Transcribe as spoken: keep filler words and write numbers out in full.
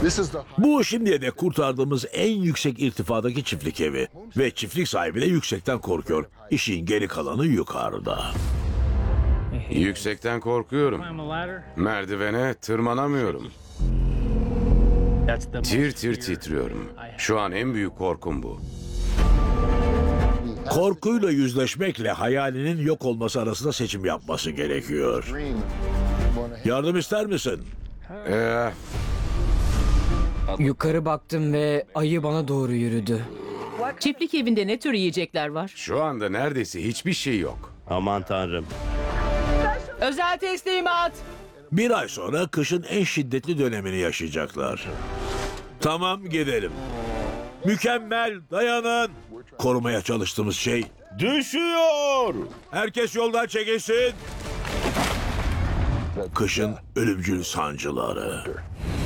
Bu şimdiye dek kurtardığımız en yüksek irtifadaki çiftlik evi. Ve çiftlik sahibi de yüksekten korkuyor. İşin geri kalanı yukarıda. Yüksekten korkuyorum. Merdivene tırmanamıyorum. Tir tir titriyorum. Şu an en büyük korkum bu. Korkuyla yüzleşmekle hayalinin yok olması arasında seçim yapması gerekiyor. Yardım ister misin? Ee, Yukarı baktım ve ayı bana doğru yürüdü. Çiftlik evinde ne tür yiyecekler var? şu anda neredeyse hiçbir şey yok. Aman tanrım. Özel teslimat. Bir ay sonra kışın en şiddetli dönemini yaşayacaklar. Tamam, gidelim. Mükemmel, dayanın. Korumaya çalıştığımız şey... Düşüyor! Herkes yoldan çekilsin. Kışın ölümcül sancıları.